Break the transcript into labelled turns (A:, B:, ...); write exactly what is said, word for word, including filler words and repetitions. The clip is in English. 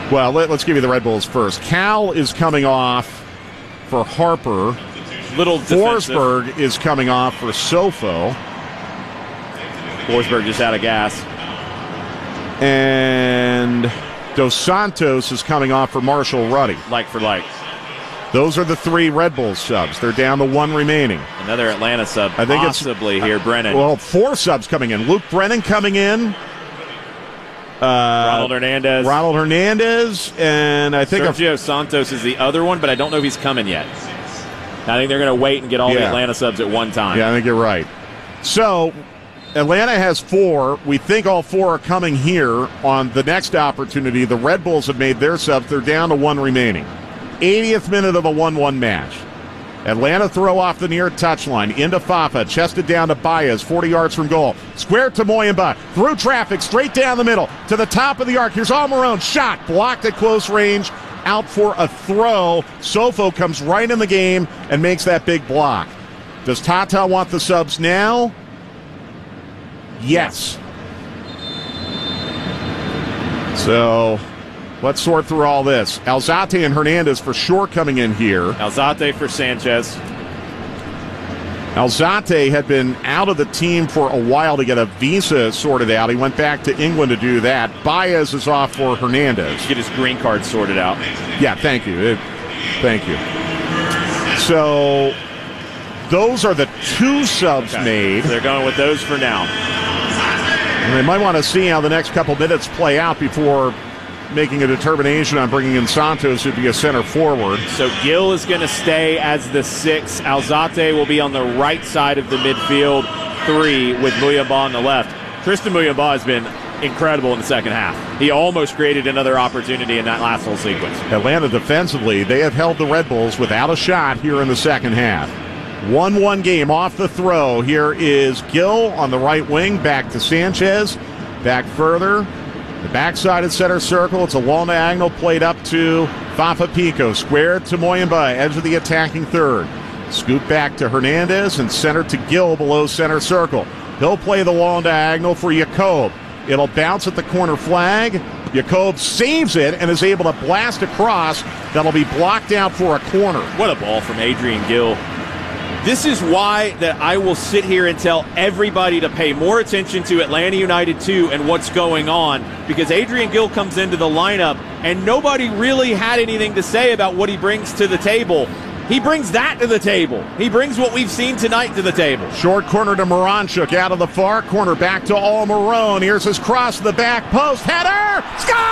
A: Well, let, let's give you the Red Bulls first. Cal is coming off for Harper.
B: Little defensive.
A: Forsberg is coming off for Sofo.
B: Forsberg just out of gas.
A: And Dos Santos is coming off for Marshall Ruddy.
B: Like for like.
A: Those are the three Red Bulls subs. They're down to one remaining.
B: Another Atlanta sub
A: I think
B: possibly
A: it's,
B: here,
A: uh,
B: Brennan.
A: Well, four subs coming in. Luke Brennan coming in. Uh,
B: Ronald Hernandez.
A: Ronald Hernandez. And I think
B: Sergio Santos is the other one, but I don't know if he's coming yet. I think they're going to wait and get all
A: yeah.
B: the Atlanta subs at one time.
A: Yeah, I think you're right. So Atlanta has four. We think all four are coming here on the next opportunity. The Red Bulls have made their subs. They're down to one remaining. eightieth minute of a one one match. Atlanta throw off the near touchline. Into Fafa. Chested down to Baez. forty yards from goal. Square to Moyamba. Through traffic. Straight down the middle. To the top of the arc. Here's Almirón. Shot. Blocked at close range. Out for a throw. Sofo comes right in the game and makes that big block. Does Tata want the subs now? Yes. So let's sort through all this. Alzate and Hernandez for sure coming in here.
B: Alzate for Sanchez.
A: Alzate had been out of the team for a while to get a visa sorted out. He went back to England to do that. Baez is off for Hernandez.
B: Get his green card sorted out.
A: Yeah, thank you. It, thank you. So those are the two subs
B: Okay.
A: made.
B: So they're going with those for now.
A: And they might want to see how the next couple minutes play out before making a determination on bringing in Santos to be a center forward.
B: So Gill is going to stay as the six. Alzate will be on the right side of the midfield three with Muyamba on the left. Tristan Muyamba has been incredible in the second half. He almost created another opportunity in that last little sequence.
A: Atlanta defensively, they have held the Red Bulls without a shot here in the second half. one one game off the throw. Here is Gill on the right wing. Back to Sanchez. Back further. The backside of center circle. It's a long diagonal played up to Fafa Pico. Square to Moyamba, edge of the attacking third. Scoop back to Hernandez and center to Gill below center circle. He'll play the long diagonal for Jakob. It'll bounce at the corner flag. Jakob saves it and is able to blast across. That'll be blocked out for a corner.
B: What a ball from Adrian Gill. This is why that I will sit here and tell everybody to pay more attention to Atlanta United two and what's going on, because Adrian Gill comes into the lineup and nobody really had anything to say about what he brings to the table. He brings that to the table. He brings what we've seen tonight to the table.
A: Short corner to Moranchuk out of the far corner. Back to Almirón. Here's his cross to the back post. Header! Score!